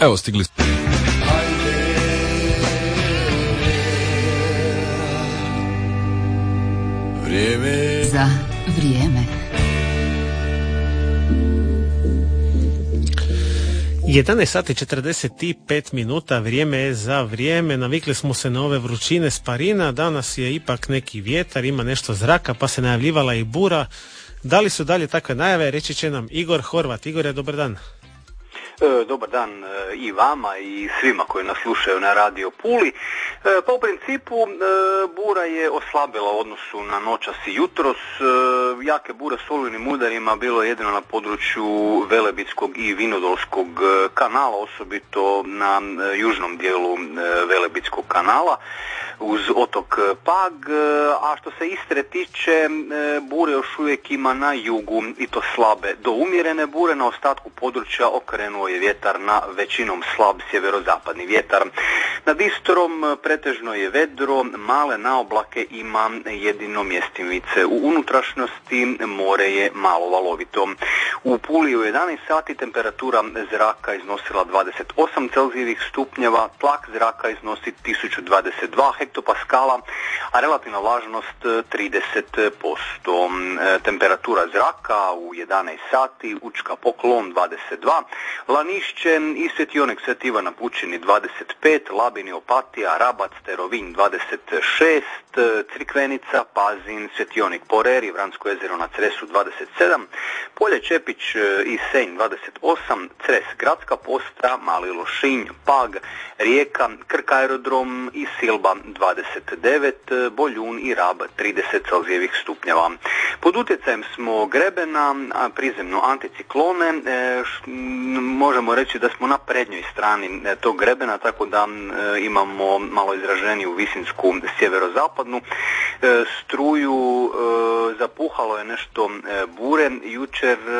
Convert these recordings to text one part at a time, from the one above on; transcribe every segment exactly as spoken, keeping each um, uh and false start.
Evo, stigli smo. Vrijeme za vrijeme. jedanaest sati četrdeset pet minuta, vrijeme je za vrijeme. Navikli smo se na ove vrućine s Parina, danas je ipak neki vjetar, ima nešto zraka, pa se najavljivala i bura. Da li su dalje takve najave, reći će nam Igor Horvat. Igore, dobar dan. E, dobar dan e, i vama i svima koji nas slušaju na Radio Puli. E, pa u principu e, bura je oslabila u odnosu na noćas i jutros. E, jake bure s olujnim udarima bilo je jedino na području Velebitskog i Vinodolskog kanala, osobito na e, južnom dijelu e, Velebitskog kanala uz otok Pag, a što se Istre tiče, bure još uvijek ima na jugu i to slabe do umjerene bure, na ostatku područja okrenuo je vjetar na većinom slab sjeverozapadni vjetar. Nad Istrom pretežno je vedro, male naoblake ima jedino mjestimice. U unutrašnjosti more je malo valovito. U Puli u jedanaest sati temperatura zraka iznosila dvadeset osam celzijevih stupnjeva, tlak zraka iznosi tisuću dvadeset dva hektopaskala, a relativna vlažnost trideset posto. Temperatura zraka u jedanaest sati, Učka Poklon dvadeset dva, Lanišće i Svetionik Svet Ivan na Pučini dvadeset pet, Labini Opatija, Rabac te Rovinj dvadeset šest, Crikvenica, Pazin, Svetionik Porer i Vransko jezero na Cresu dvadeset sedam, Polje Čepić i Senj dvadeset osam, Cres Gradska Postra, Mali Lošinj, Pag, Rijeka, Krk aerodrom i Silba dvadeset devet, Boljun i Rab trideset celzijevih stupnjeva. Pod utjecajem smo grebena, prizemno anticiklone, e, š, možemo reći da smo na prednjoj strani tog grebena, tako da e, imamo malo izraženiju visinsku sjeverozapadnu e, struju. E, zapuhalo je nešto e, bure jučer e,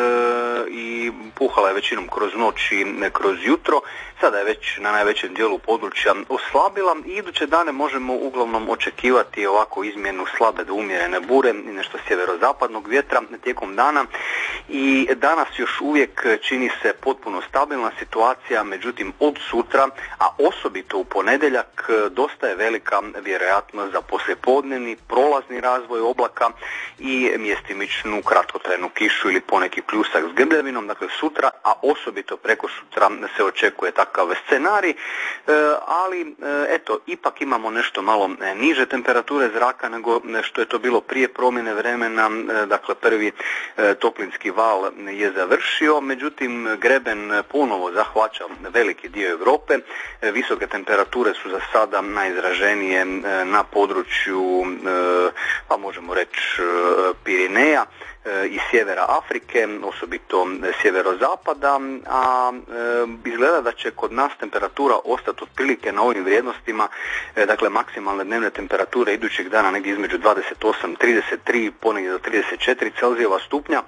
i puhala je većinom kroz noć i kroz jutro. Sada je već na najvećem dijelu područja oslabila i iduće dane možemo uglavnom očekivati ovako izmjenu slabe do umjerene bure i nešto sjeverozapadnog vjetra tijekom dana. I danas još uvijek čini se potpuno stabilna situacija, međutim od sutra, a osobito u ponedjeljak, dosta je velika vjerojatnost za poslijepodnevni prolazni razvoj oblaka i mjestimičnu kratkotrajnu kišu ili poneki pljusak s grmljavinom. Dakle sutra, a osobito preko sutra se očekuje takav scenarij, e, ali e, eto, ipak imamo nešto malo niže temperature zraka nego što je to bilo prije promjene vremena. E, dakle prvi e, toplinski val je završio, međutim greben ponovo zahvaća veliki dio Europe. E, visoke temperature su za sada najizraženije e, na području, e, pa možemo reći e, Pirineja i sjevera Afrike, osobito sjeverozapada, a e, izgleda da će kod nas temperatura ostati otprilike na ovim vrijednostima, e, dakle maksimalne dnevne temperature idućeg dana negdje između dvadeset osam trideset tri, ponegdje do trideset četiri celzijeva stupnja.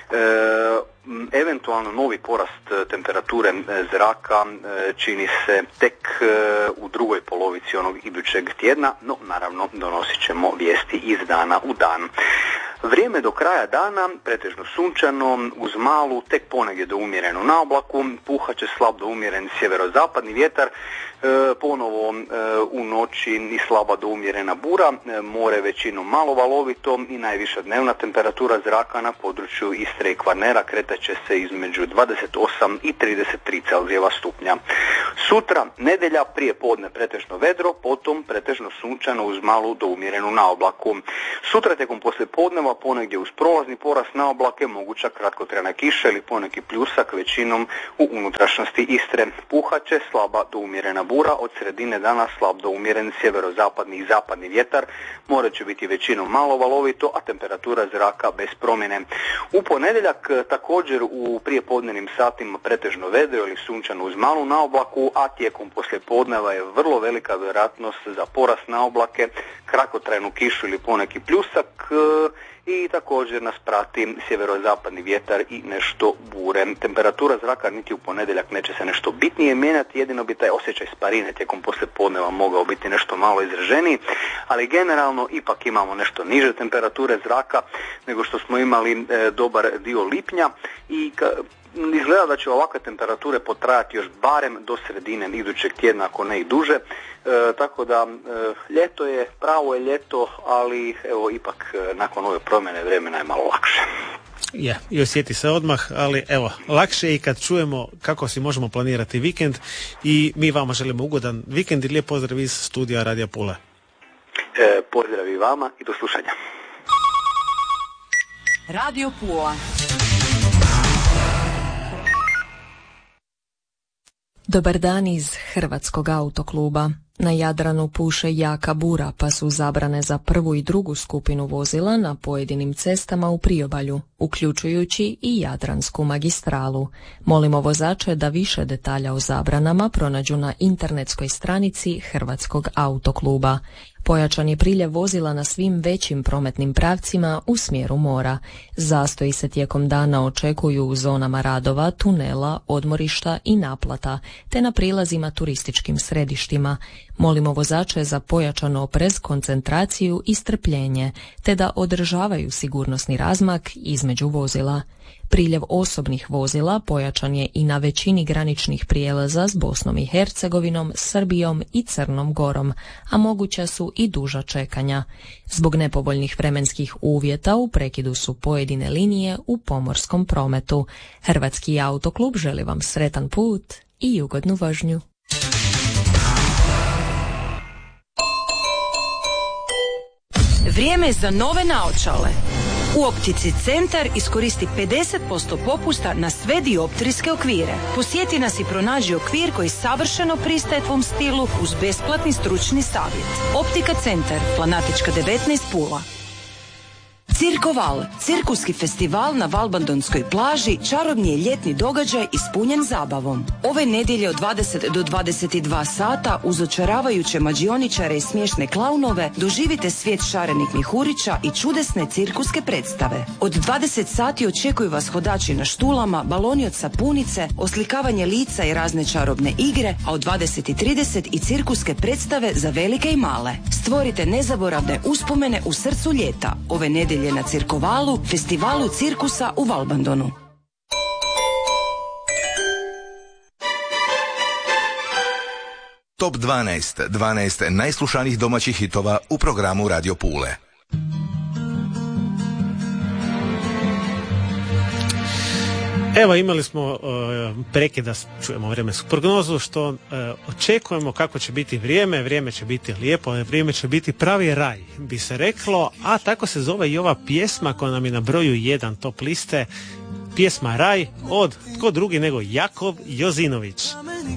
E, eventualno novi porast temperature zraka e, čini se tek e, u drugoj polovici onog idućeg tjedna, no naravno donosit ćemo vijesti iz dana u dan. Vrijeme do kraja dana pretežno sunčano, uz malu, tek ponegdje do umjerenu na oblaku, puhat će slab do umjeren sjeverozapadni vjetar, e, ponovo e, u noći i slaba do umjerena bura, e, more većinom malo valovito i najviša dnevna temperatura zraka na području Istre i Kvarnera kretat će se između dvadeset osam i trideset tri celzijeva stupnja. Sutra, nedjelja, prije podne pretežno vedro, potom pretežno sunčano uz malu do umjerenu na oblaku. Sutra tijekom poslije podneva ponegdje uz prolazni porast na oblake, moguća kratkotrajna kiša ili poneki pljusak, većinom u unutrašnjosti Istre. Puhat će slaba do umjerena bura, od sredine dana slab do umjeren sjeverozapadni i zapadni vjetar, more će biti većinom malo valovito, a temperatura zraka bez promjene. U ponedjeljak također u prijepodnevnim satima pretežno vedro ili sunčano uz malu na oblaku, a tijekom poslijepodneva je vrlo velika vjerojatnost za porast na oblake, kratkotrajnu kišu ili poneki pljusak, i također nas prati sjeverozapadni vjetar i nešto bure. Temperatura zraka niti u ponedjeljak neće se nešto bitnije mijenjati, jedino bi taj osjećaj sparine tijekom poslijepodneva mogao biti nešto malo izraženiji, ali generalno ipak imamo nešto niže temperature zraka nego što smo imali e, dobar dio lipnja i ka, izgleda da će ovakve temperature potrajati još barem do sredine idućeg tjedna, ako ne i duže. E, tako da e, ljeto je, pravo je ljeto, ali evo ipak e, nakon ove promjene vremena je malo lakše. Je, i osjeti se odmah, ali evo, lakše je i kad čujemo kako si možemo planirati vikend i mi vama želimo ugodan vikend i lijep pozdrav iz studija Radija Pula. E, pozdrav i vama i do slušanja. Radio Pula. Dobar dan iz Hrvatskog autokluba. Na Jadranu puše jaka bura, pa su zabrane za prvu i drugu skupinu vozila na pojedinim cestama u priobalju, uključujući i Jadransku magistralu. Molimo vozače da više detalja o zabranama pronađu na internetskoj stranici Hrvatskog autokluba. Pojačan je priljev vozila na svim većim prometnim pravcima u smjeru mora. Zastoji se tijekom dana očekuju u zonama radova, tunela, odmorišta i naplata, te na prilazima turističkim središtima. Molimo vozače za pojačan oprez, koncentraciju i strpljenje, te da održavaju sigurnosni razmak između vozila. Priljev osobnih vozila pojačan je i na većini graničnih prijelaza s Bosnom i Hercegovinom, Srbijom i Crnom Gorom, a moguća su i duža čekanja. Zbog nepovoljnih vremenskih uvjeta u prekidu su pojedine linije u pomorskom prometu. Hrvatski autoklub želi vam sretan put i ugodnu vožnju. Vrijeme je za nove naočale. U Optici Centar iskoristi pedeset posto popusta na sve dioptrijske okvire. Posjeti nas i pronađi okvir koji savršeno pristaje tvom stilu uz besplatni stručni savjet. Optika Centar, Planatička devetnaest Pula. Cirkoval, cirkuski festival na Valbandonskoj plaži, čarobni je ljetni događaj ispunjen zabavom. Ove nedjelje od dvadeset do dvadeset dva sata uz očaravajuće mađioničare i smiješne klaunove doživite svijet šarenih mihurića i čudesne cirkuske predstave. Od dvadeset sati očekuju vas hodači na štulama, baloni od sapunice, oslikavanje lica i razne čarobne igre, a od dvadeset trideset i cirkuske predstave za velike i male. Stvorite nezaboravne uspomene u srcu ljeta. Ove nedjelje na Cirkovalu, festivalu cirkusa u Valbandonu. Top dvanaest, dvanaest najslušanijih domaćih hitova u programu Radio Pule. Evo, imali smo uh, prekida, čujemo vremensku prognozu, što uh, očekujemo kako će biti vrijeme, vrijeme će biti lijepo, vrijeme će biti pravi raj, bi se reklo, a tako se zove i ova pjesma koja nam je na broju jedan top liste, pjesma Raj od tko drugi nego Jakov Jozinović.